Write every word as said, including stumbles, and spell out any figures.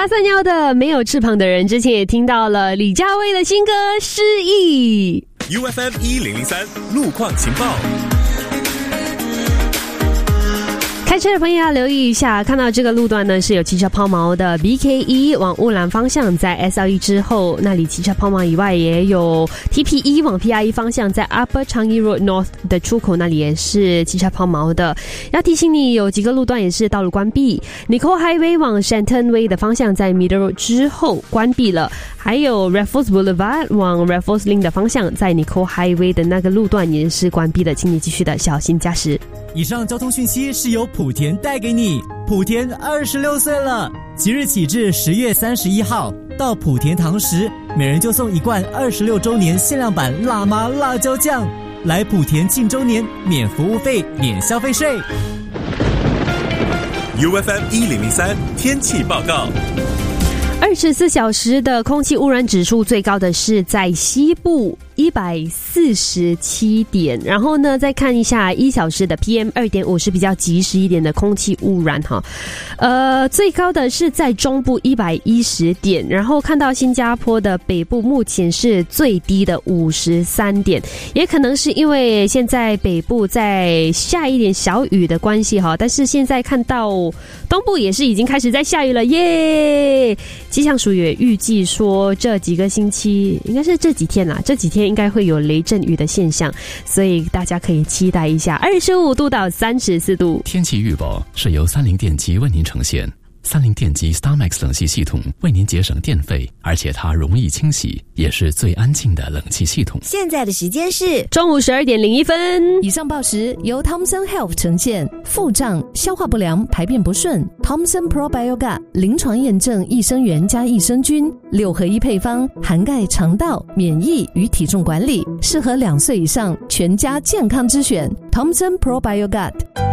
八三幺的没有翅膀的人，之前也听到了李佳薇的新歌《失忆》。 U F M 一零零三路况情报。 开车的朋友要留意一下，看到这个路段呢是有汽车抛锚的 B K 一 往乌兰方向，在 S L E 之后那里汽车抛锚以外，也有 T P 一 往 P R 一 方向，在 Upper Changi Road North 的出口那里也是汽车抛锚的。要提醒你，有几个路段也是道路关闭。Nicole Highway 往 Shenton Way 的方向，在 Middle Road 之后关闭了。还有 Raffles Boulevard 往 Raffles Link 的方向，在 Nicole Highway 的那个路段也是关闭的，请你继续的小心驾驶。 以上交通讯息是由莆田带给你。莆田二十六岁了，即日起至十月三十一号，到莆田堂食，每人就送一罐二十六周年限量版辣妈辣椒酱。来莆田庆周年，免服务费，免消费税。 U F M 一零零三天气报告。 二十四小时的空气污染指数最高的是在西部一百四十七点，然后呢再看一下一小时的 P M 二点五 是比较及时一点的空气污染哈，呃最高的是在中部一百一十点，然后看到新加坡的北部目前是最低的五十三点，也可能是因为现在北部在下一点小雨的关系哈，但是现在看到东部也是已经开始在下雨了耶。气象署也预计说这几个星期应该是这几天啦，这几天应该会有雷阵雨的现象，所以大家可以期待一下二十五度到三十四度。 天气预报是由三菱电机为您呈现。三菱电机 StarMax 冷气系统为您节省电费，而且它容易清洗，也是最安静的冷气系统。 现在的时间是中午十二点零一分。 以上报时由 Thomson Health 呈现。腹胀、消化不良、排便不顺 Thomson Probiogat 临床验证益生元加益生菌六合一配方，涵盖肠道、免疫与体重管理，适合两岁以上全家健康之选 Thomson Probiogat。